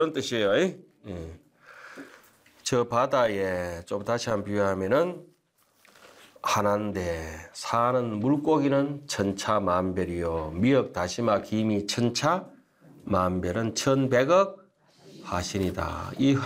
그런 뜻이에요. 예. 저 바다에 좀 다시 한번 비유하면은 하나인데 사는 물고기는 천차만별이요. 미역, 다시마, 김이 천차만별은 천백억 하신이다. 이